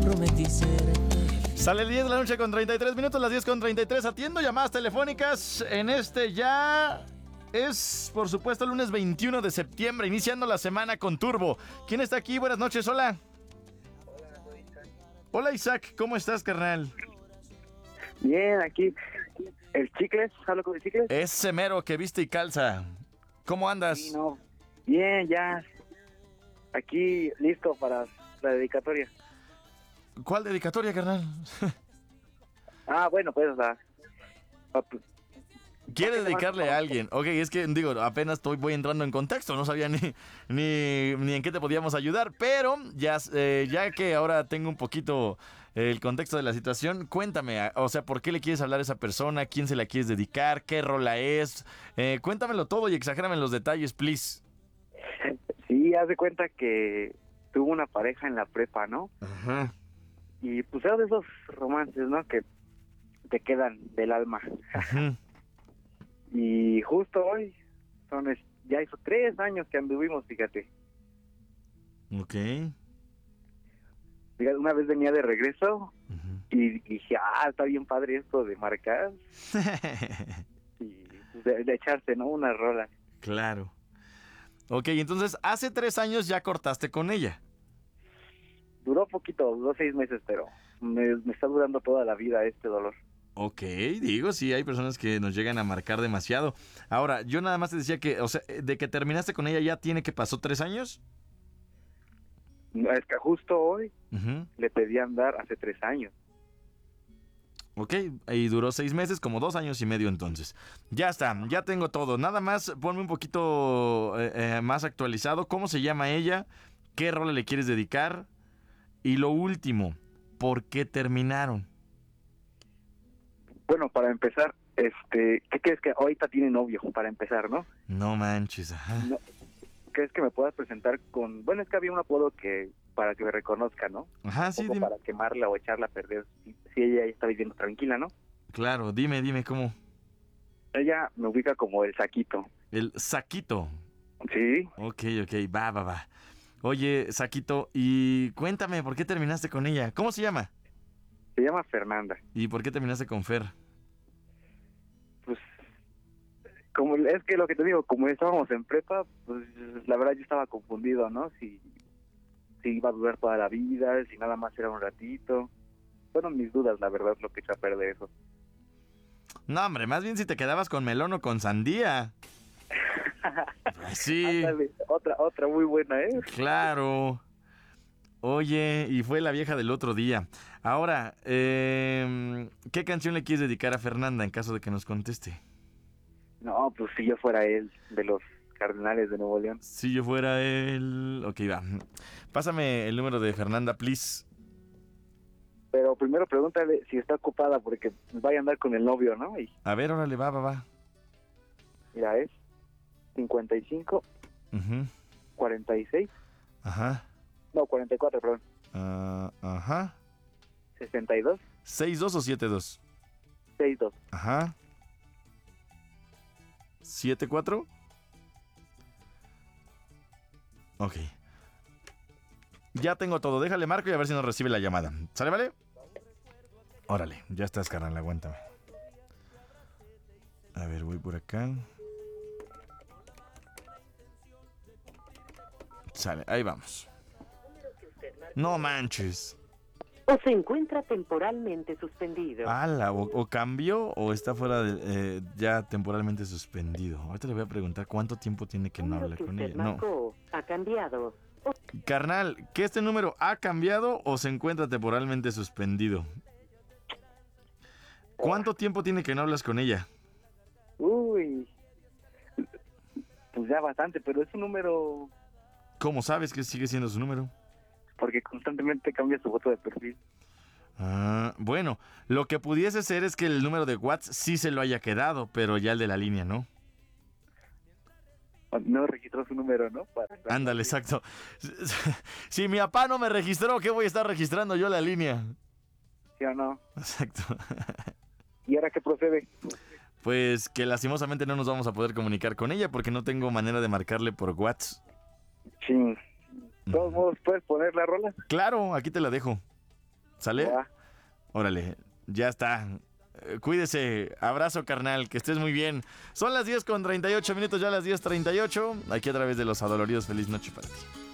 prometí serte. Sale el 10 de la noche con 33 minutos, las 10 con 33. Atiendo llamadas telefónicas en ya... Es, por supuesto, el lunes 21 de septiembre, iniciando la semana con Turbo. ¿Quién está aquí? Buenas noches, hola. Hola, soy Isaac. Hola, Isaac, ¿cómo estás, carnal? Bien, aquí. ¿El Chicles? ¿Hablo con el Chicles? Ese mero que viste y calza. ¿Cómo andas? Sí, no. Bien, ya. Aquí, listo para la dedicatoria. ¿Cuál dedicatoria, carnal? Bueno, pues, Quiere dedicarle a alguien. Ok, es que, digo, apenas voy entrando en contexto. No sabía ni en qué te podíamos ayudar. Pero ya que ahora tengo un poquito el contexto de la situación, cuéntame, o sea, ¿por qué le quieres hablar a esa persona? ¿Quién se la quieres dedicar? ¿Qué rola es? Cuéntamelo todo y exagérame en los detalles, please. Sí, haz de cuenta que tuvo una pareja en la prepa, ¿no? Ajá. Y pues era de esos romances, ¿no? Que te quedan del alma. Ajá. Y justo hoy, ya hizo 3 años que anduvimos, fíjate. Ok. Fíjate, una vez venía de regreso y dije, está bien padre esto de marcar y de echarse, ¿no? Una rola. Claro. Ok, entonces, hace 3 años ya cortaste con ella. Duró poquito, duró 6 meses, pero me está durando toda la vida este dolor. Ok, digo, sí, hay personas que nos llegan a marcar demasiado. Ahora, yo nada más te decía que, o sea, de que terminaste con ella ya tiene que pasó 3 años. Es que justo hoy le pedí andar hace 3 años. Ok, y duró 6 meses, como 2 años y medio entonces. Ya está, ya tengo todo. Nada más ponme un poquito más actualizado. ¿Cómo se llama ella? ¿Qué rol le quieres dedicar? Y lo último, ¿por qué terminaron? Bueno, para empezar, ¿qué crees que ahorita tiene novio? Para empezar, ¿no? No manches, ajá. No, ¿crees que me puedas presentar con...? Bueno, es que había un apodo para que me reconozca, ¿no? Ajá, sí, dime. Para quemarla o echarla a perder, si ella ya está viviendo tranquila, ¿no? Claro, dime, ¿cómo? Ella me ubica como el Saquito. El Saquito. Sí. Ok, va. Oye, Saquito, y cuéntame, ¿por qué terminaste con ella? ¿Cómo se llama? Se llama Fernanda. ¿Y por qué terminaste con Fer? Pues, es que lo que te digo, como estábamos en prepa, pues la verdad yo estaba confundido, ¿no? Si iba a durar toda la vida, si nada más era un ratito. Fueron mis dudas, la verdad, lo que echó a perder eso. No, hombre, más bien si te quedabas con melón o con sandía. Sí. Ándale, otra muy buena, ¿eh? Claro. Oye, y fue la vieja del otro día. Ahora, ¿qué canción le quieres dedicar a Fernanda en caso de que nos conteste? No, pues si yo fuera él, de los Cardenales de Nuevo León. Si yo fuera él... Ok, va. Pásame el número de Fernanda, please. Pero primero pregúntale si está ocupada, porque vaya a andar con el novio, ¿no? A ver, órale, va. Mira, es 55, 46. Ajá. No, 44, perdón. Ajá. 62. 62 o 72. 62. Ajá. 74. Ok. Ya tengo todo. Déjale marco y a ver si nos recibe la llamada. ¿Sale, vale? Órale, ya estás, carnal. Aguántame. A ver, voy por acá. Sale, ahí vamos. No manches. O se encuentra temporalmente suspendido. Ala, o cambió o está fuera de, ya temporalmente suspendido. Ahorita le voy a preguntar cuánto tiempo tiene que no hablar con ella. No. Ha cambiado. Carnal, ¿que este número ha cambiado o se encuentra temporalmente suspendido? ¿Cuánto tiempo tiene que no hablas con ella? Uy, pues ya bastante, pero es un número... ¿Cómo sabes que sigue siendo su número? Porque constantemente cambia su foto de perfil. Bueno, lo que pudiese ser es que el número de WhatsApp sí se lo haya quedado, pero ya el de la línea no. No registró su número, ¿no? Ándale, exacto. Si mi papá no me registró, ¿qué voy a estar registrando yo la línea? ¿Sí o no? Exacto. ¿Y ahora qué procede? Pues que lastimosamente no nos vamos a poder comunicar con ella porque no tengo manera de marcarle por WhatsApp. Sí. ¿De todos modos puedes poner la rola? Claro, aquí te la dejo. ¿Sale? Va. Órale, ya está. Cuídese, abrazo carnal, que estés muy bien. Son las 10:38 minutos, ya las 10:38, aquí a través de Los Adoloridos. Feliz noche para ti.